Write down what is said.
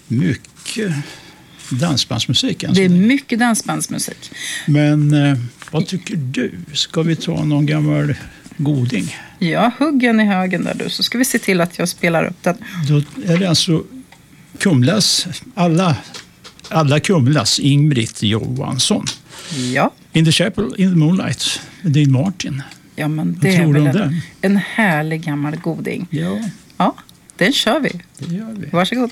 mycket dansbandsmusik. Alltså. Det är mycket dansbandsmusik. Men vad tycker du? Ska vi ta någon gammal goding? Ja, huggen i högen där du. Så ska vi se till att jag spelar upp den. Då är det alltså Kumlas, alla Kumlas, Ingrid Johansson. Ja. In the Chapel in the Moonlight, Dean Martin. Ja, men det är väl en härlig gammal goding. Ja. Ja, den kör vi. Det gör vi. Varsågod.